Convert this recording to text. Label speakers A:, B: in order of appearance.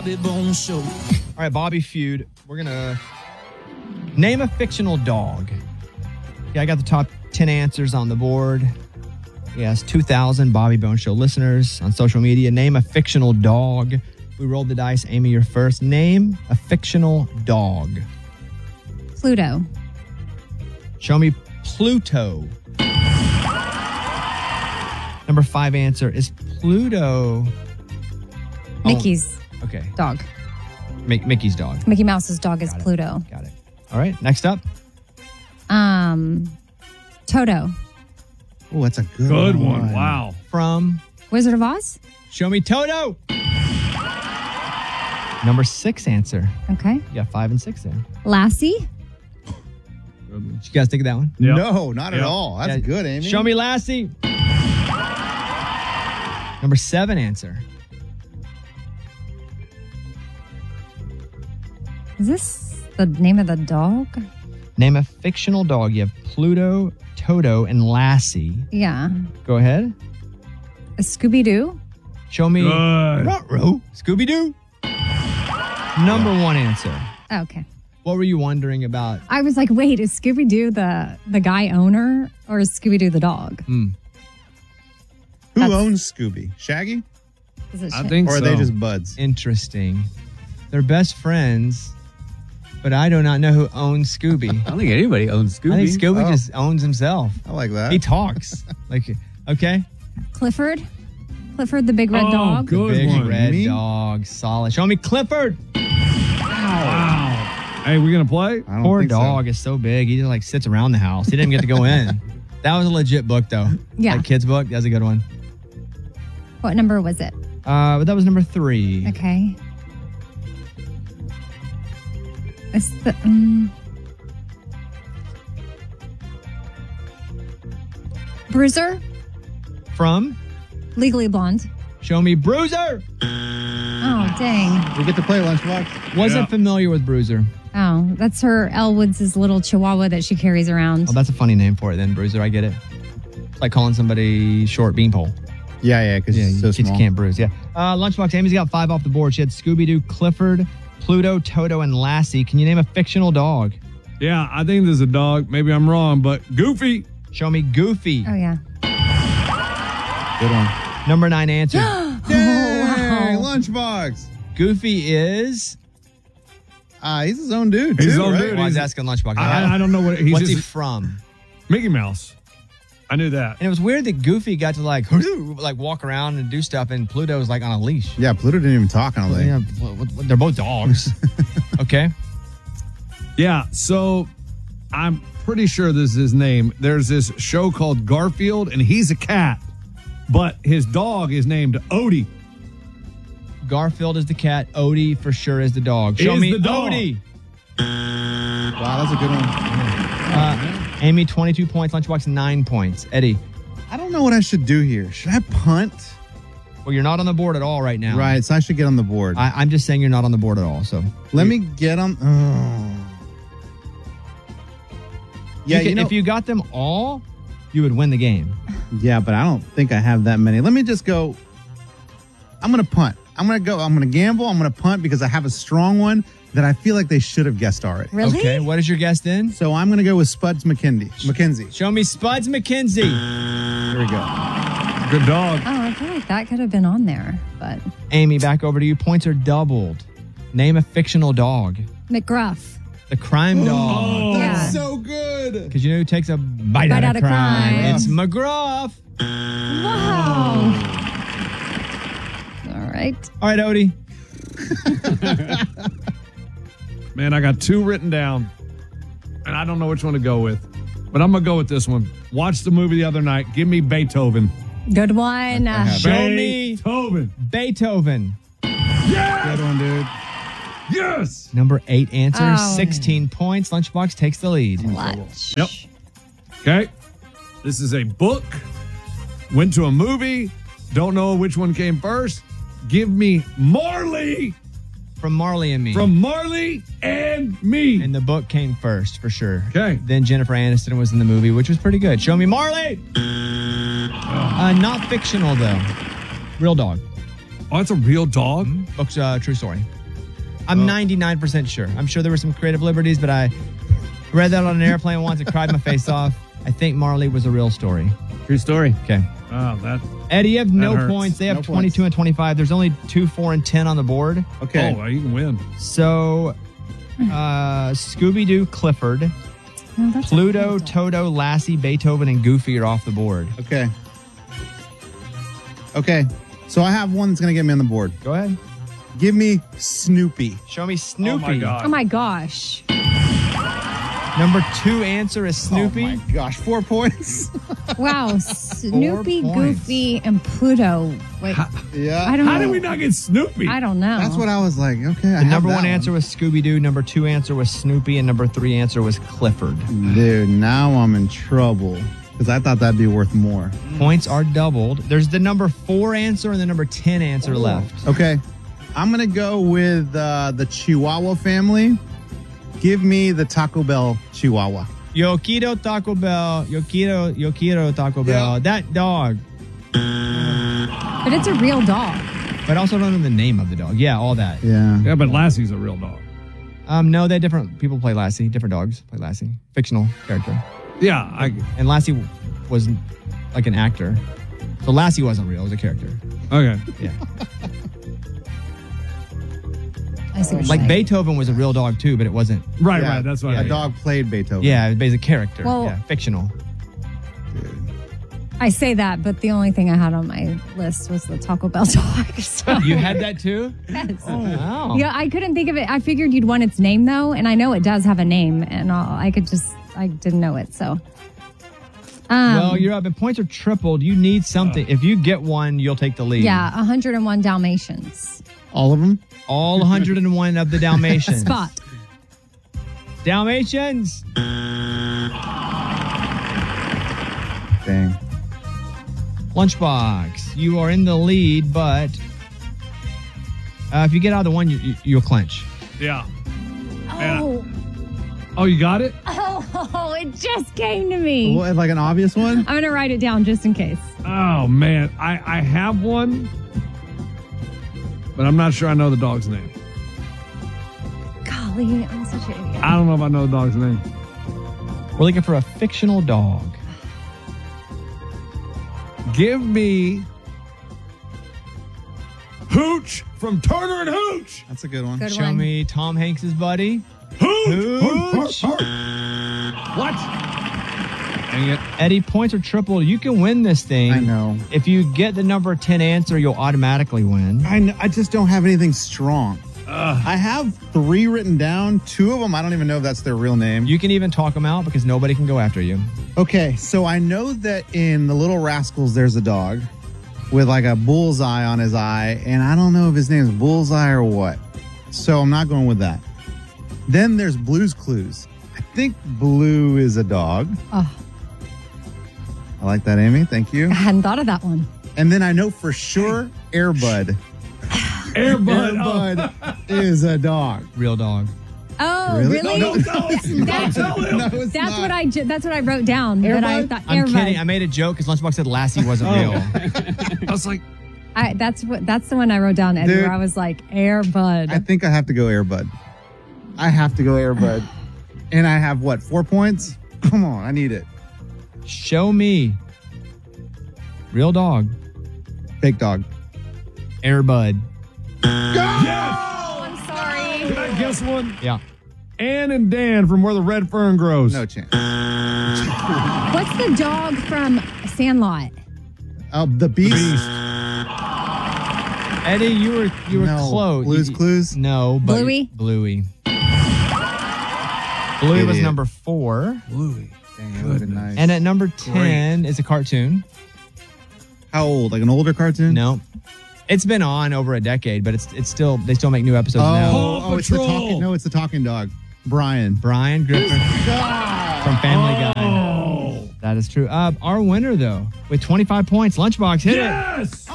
A: Bobby Bones Show.
B: All right, Bobby Feud. We're going to name a fictional dog. Okay, I got the top 10 answers on the board. Yes, 2,000 Bobby Bones Show listeners on social media. Name a fictional dog. We rolled the dice. Amy, you're first. Name a fictional dog.
C: Pluto.
B: Show me Pluto. Number 5 answer is Pluto.
C: Mickey's dog.
B: Mickey's dog.
C: Mickey Mouse's dog is Pluto.
B: Got it. All right, next up.
C: Toto.
D: Oh, that's a good one.
E: Wow.
B: From
C: Wizard of Oz?
B: Show me Toto. Number 6 answer.
C: Okay.
B: You got 5 and 6 there.
C: Lassie?
B: Did you guys think of that one?
E: Yep.
D: No, not at all. That's good, Amy.
B: Show me Lassie. Number 7 answer.
C: Is this the name of the dog?
B: Name a fictional dog. You have Pluto, Toto, and Lassie.
C: Yeah.
B: Go ahead.
C: A Scooby-Doo?
B: Show me Ruh-roh. Scooby-Doo. Number 1 answer.
C: Okay.
B: What were you wondering about?
C: I was like, wait, is Scooby-Doo the guy owner or is Scooby-Doo the dog?
D: Who owns Scooby? Shaggy?
C: Is it
E: I think
D: Or
E: so.
D: are they just buds?
B: Interesting. They're best friends, but I do not know who owns Scooby.
F: I don't think anybody owns Scooby.
B: I think Scooby just owns himself.
D: I like that.
B: He talks. Okay.
C: Clifford? Clifford the big red dog?
E: Good
B: Big
E: one.
B: red
D: Me?
B: dog. Solid. Show me Clifford.
E: Wow. Hey, we going to play?
D: I don't
B: Poor
D: think so.
B: dog is so big. He just sits around the house. He didn't get to go in. That was a legit book, though.
C: Yeah.
B: That kid's book. That's a good one.
C: What number was it?
B: But that was number 3.
C: Okay. It's the Bruiser?
B: From
C: Legally Blonde.
B: Show me Bruiser.
C: Oh, dang.
D: We get to play Lunchbox?
B: Wasn't familiar with Bruiser.
C: Oh, that's her Elwood's little chihuahua that she carries around.
B: Oh, that's a funny name for it then, Bruiser. I get it. It's like calling somebody short beanpole.
D: Yeah, because it's so
B: kids
D: small.
B: can't bruise. Yeah. Lunchbox, Amy's got 5 off the board. She had Scooby-Doo, Clifford, Pluto, Toto, and Lassie. Can you name a fictional dog?
E: Yeah, I think there's a dog. Maybe I'm wrong, but Goofy.
B: Show me Goofy.
C: Oh, yeah.
D: Good one.
B: Number 9 answer.
D: Dang, Lunchbox.
B: Goofy is...
D: He's his own dude,
E: He's
D: too,
E: his own
D: right?
E: dude.
B: Well, I was asking Lunchbox.
E: I don't know what he's
B: What's he
E: just
B: from?
E: Mickey Mouse. I knew that.
B: And it was weird that Goofy got to like walk around and do stuff, and Pluto was like on a leash.
D: Yeah, Pluto didn't even talk on a leg.
B: Yeah, they're both dogs. Okay.
E: Yeah, so I'm pretty sure this is his name. There's this show called Garfield, and he's a cat, but his dog is named Odie.
B: Garfield is the cat. Odie for sure is the dog. Show
E: Is
B: me
E: the dog.
B: Odie.
D: Wow, that's a good one.
B: Amy, 22 points. Lunchbox, 9 points. Eddie.
D: I don't know what I should do here. Should I punt?
B: Well, you're not on the board at all right now.
D: Right, so I should get on the board.
B: I'm just saying you're not on the board at all. So
D: Let me get on. Yeah,
B: if you got them all, you would win the game.
D: Yeah, but I don't think I have that many. Let me just go. I'm going to punt. I'm going to gamble. I'm going to punt because I have a strong one that I feel like they should have guessed already.
C: Really?
B: Okay, what is your guess then?
D: So I'm going to go with Spuds McKenzie.
B: Show me Spuds McKenzie.
D: Here we go.
E: Good dog.
C: Oh, I feel like that could have been on there, but
B: Amy, back over to you. Points are doubled. Name a fictional dog.
C: McGruff.
B: The crime dog.
C: Yeah.
D: So good.
B: Because you know who takes a bite
C: Bite
B: out of crime? It's McGruff.
C: Wow. All right.
B: All right, Odie.
E: Man, I got 2 written down, and I don't know which one to go with, but I'm going to go with this one. Watched the movie the other night. Give me Beethoven.
C: Good one.
B: Show me
E: Beethoven.
B: Beethoven.
D: Good one, dude.
E: Yes.
B: Number 8 answer,
C: Oh.
B: 16 points. Lunchbox takes the lead.
C: Clutch.
E: Yep. Okay. This is a book. Went to a movie. Don't know which one came first. Give me Marley.
B: From Marley and Me.
E: From Marley and Me.
B: And the book came first, for sure.
E: Okay.
B: Then Jennifer Aniston was in the movie, which was pretty good. Show me Marley. Not fictional, though. Real dog.
E: Oh, it's a real dog?
B: Book's true story. I'm 99% sure. I'm sure there were some creative liberties, but I read that on an airplane once and cried my face off. I think Marley was a real story.
D: True story.
B: Okay.
E: Oh, that.
B: Eddie, you have no
E: hurts.
B: points. They have
D: No
B: 22 and 25. There's only 2, 4, and 10 on the board.
D: Okay.
E: Oh, well, you can win.
B: So, Scooby-Doo, Clifford,
C: Oh, that's a
B: Pluto,
C: real dog.
B: Toto, Lassie, Beethoven, and Goofy are off the board.
D: Okay. Okay. So I have one that's going to get me on the board.
B: Go ahead.
D: Give me Snoopy.
B: Show me Snoopy.
E: Oh, my God.
C: Oh my gosh.
B: Number 2 answer is Snoopy.
D: Oh my gosh, 4 points.
C: Wow. Snoopy,
B: points.
C: Goofy, and Pluto. Wait,
D: Yeah.
C: I don't
E: How
C: know.
E: did we not get Snoopy?
C: I don't know.
D: That's what I was like. Okay.
B: The number 1 answer was Scooby-Doo. Number 2 answer was Snoopy. And number 3 answer was Clifford.
D: Dude, now I'm in trouble because I thought that'd be worth more.
B: Points are doubled. There's the number 4 answer and the number 10 answer left.
D: Okay. I'm going to go with the Chihuahua family. Give me the Taco Bell Chihuahua.
B: Yo quiero Taco Bell. Yo quiero Taco Bell.
D: Yeah.
B: That dog.
C: But it's a real dog.
B: But I also don't know the name of the dog. Yeah, all that.
D: Yeah.
E: Yeah, but Lassie's a real dog.
B: No, they're different. People play Lassie. Different dogs play Lassie. Fictional character.
E: Yeah,
B: And Lassie was like an actor. So Lassie wasn't real. It was a character.
E: okay.
B: Yeah.
C: I see what you're
B: Like
C: saying.
B: Beethoven was a real dog too, but it wasn't.
E: Right,
D: Yeah.
E: right. That's what
B: Yeah,
E: I
D: A
E: mean.
D: dog played Beethoven.
B: Yeah, it was a character.
C: Well-
B: Yeah, fictional.
C: I say that, but the only thing I had on my list was the Taco Bell dog. So.
B: You had that too?
C: Yes.
B: Wow.
C: Yeah, I couldn't think of it. I figured you'd want its name though, and I know it does have a name, and I didn't know it. So,
B: Well, you're up, and points are tripled. You need something. If you get one, you'll take the lead.
C: yeah, 101 Dalmatians.
D: All of them?
B: All 101 of the Dalmatians.
C: Spot.
B: Dalmatians.
D: Dang.
B: Lunchbox. You are in the lead, but if you get out of the one, you'll clinch.
E: Yeah.
C: Oh,
E: Oh, you got it?
C: oh, it just came to me.
D: What, like an obvious one?
C: I'm gonna write it down just in case.
E: Oh, man. I have one, but I'm not sure I know the dog's name.
C: Golly, I'm such an idiot.
E: I don't know if I know the dog's name.
B: We're looking for a fictional dog.
E: Give me Hooch from Turner and Hooch.
D: That's a good one.
C: Good
B: Show
C: one.
B: me Tom Hanks's buddy.
E: Hooch.
B: Hooch.
E: What? Dang it.
B: Eddie, points are tripled. You can win this thing.
D: I know.
B: If you get the number 10 answer, you'll automatically win.
D: I just don't have anything strong. I have 3 written down. 2 of them, I don't even know if that's their real name.
B: You can even talk them out because nobody can go after you.
D: Okay, so I know that in The Little Rascals, there's a dog with like a bullseye on his eye, and I don't know if his name is Bullseye or what. So I'm not going with that. Then there's Blue's Clues. I think Blue is a dog.
C: Oh,
D: I like that, Amy. Thank you.
C: I hadn't thought of that one.
D: And then I know for sure Airbud.
E: Airbud.
D: Airbud is a dog.
B: Real dog.
C: Oh,
D: Really?
C: really?
E: No, don't tell him.
D: No, it's
C: That's
D: not.
C: what I wrote down. But I
D: Airbud?
C: thought
B: I'm
C: Airbud.
B: kidding. I made a joke because Lunchbox said Lassie wasn't real.
E: I was like,
C: That's the one I wrote down, Eddie,
D: Dude.
C: where I was like, Airbud.
D: I think I have to go Airbud. I have to go Airbud. And I have what, 4 points? Come on, I need it.
B: Show me. Real dog.
D: Fake dog.
B: Airbud.
E: yes!
C: I'm sorry.
E: Can I guess one?
B: Yeah.
E: Ann and Dan from Where the Red Fern Grows.
D: No chance.
C: What's the dog from Sandlot?
D: Oh, the Beast.
B: Eddie, you were
D: No.
B: close.
D: Blue's Clues?
B: No, but
C: Bluey?
B: Bluey. Bluey was
D: Idiot.
B: number 4.
E: Bluey.
D: Dang, that would've been nice.
B: And at number 10 is a cartoon.
D: How old? Like an older cartoon?
B: No. It's been on over a decade, but it's still they still make new episodes now.
E: Paw
D: it's the
E: Patrol.
D: talking. No, it's the talking dog. Brian.
B: Brian Griffin from Family Guy.
E: Oh.
B: That is true. Our winner though, with 25 points, Lunchbox hit it.
E: Yes!